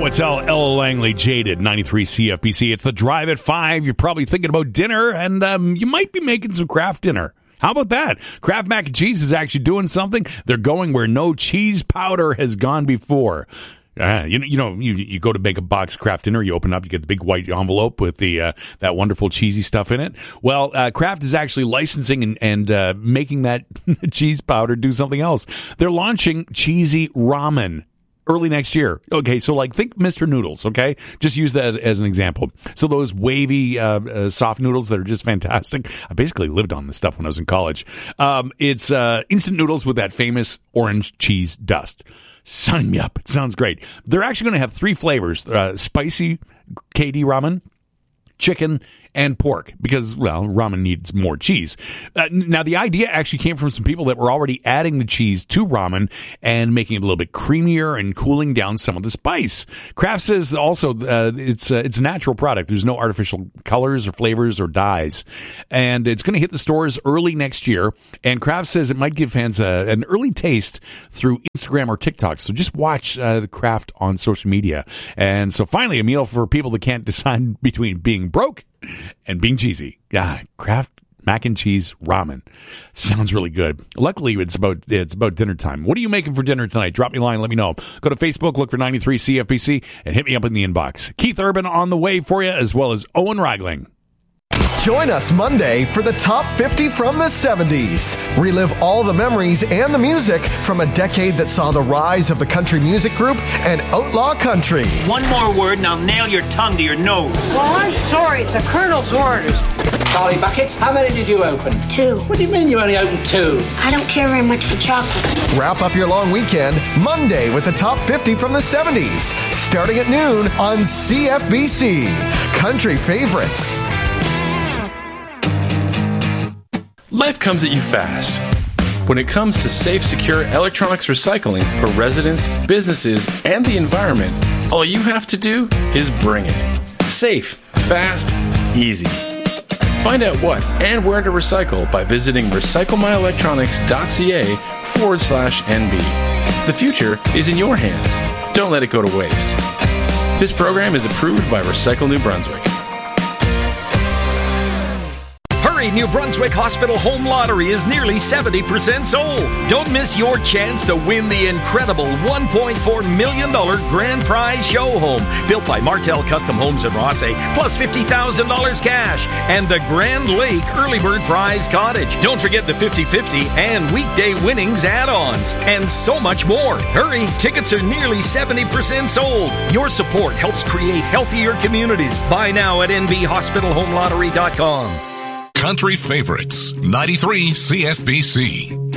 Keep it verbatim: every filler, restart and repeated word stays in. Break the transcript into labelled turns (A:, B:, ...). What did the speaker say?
A: it's L. Ella Langley, Jaded, ninety-three C F B C. It's the Drive at five. You're probably thinking about dinner, and um, you might be making some Kraft dinner. How about that? Kraft Mac and Cheese is actually doing something. They're going where no cheese powder has gone before. Uh, you know, you know, you you go to make a box Kraft dinner, you open up, you get the big white envelope with the uh, that wonderful cheesy stuff in it. Well, uh, Kraft is actually licensing and, and uh, making that cheese powder do something else. They're launching cheesy ramen early next year. Okay, so like think Mister Noodles, okay? Just use that as an example. So those wavy, uh, uh, soft noodles that are just fantastic. I basically lived on this stuff when I was in college. Um, it's uh, instant noodles with that famous orange cheese dust. Sign me up. It sounds great. They're actually going to have three flavors, uh, spicy K D ramen, chicken, and pork, because, well, ramen needs more cheese. Uh, now, the idea actually came from some people that were already adding the cheese to ramen and making it a little bit creamier and cooling down some of the spice. Kraft says also uh, it's, uh, it's a natural product. There's no artificial colors or flavors or dyes. And it's going to hit the stores early next year. And Kraft says it might give fans a, an early taste through Instagram or TikTok. So just watch uh, the Kraft on social media. And so finally, a meal for people that can't decide between being broke and being cheesy. Yeah, Kraft mac and cheese ramen sounds really good. Luckily, it's about it's about dinner time. What are you making for dinner tonight? Drop me a line, let me know. Go to Facebook, look for ninety-three C F B C, and hit me up in the inbox. Keith Urban on the way for you, as well as Owen Reigling.
B: Join us Monday for the Top fifty from the seventies. Relive all the memories and the music from a decade that saw the rise of the country music group and outlaw country.
C: One more word and I'll nail your tongue to your nose.
D: Well, I'm sorry. It's the Colonel's orders.
E: Charlie Buckets, how many did you open?
F: Two.
E: What do you mean you only opened two?
F: I don't care very much for chocolate.
B: Wrap up your long weekend Monday with the Top fifty from the seventies. Starting at noon on C F B C. Country Favorites.
G: Life comes at you fast. When it comes to safe, secure electronics recycling for residents, businesses, and the environment, all you have to do is bring it. Safe, fast, easy. Find out what and where to recycle by visiting recyclemyelectronics.ca forward slash NB. The future is in your hands. Don't let it go to waste. This program is approved by Recycle New Brunswick.
H: Hurry, New Brunswick Hospital Home Lottery is nearly seventy percent sold. Don't miss your chance to win the incredible one point four million dollars grand prize show home, built by Martel Custom Homes in Rossay, plus fifty thousand dollars cash, and the Grand Lake Early Bird Prize Cottage. Don't forget the fifty-fifty and weekday winnings add-ons, and so much more. Hurry, tickets are nearly seventy percent sold. Your support helps create healthier communities. Buy now at n b hospital home lottery dot com.
I: Country Favorites, ninety-three C F B C.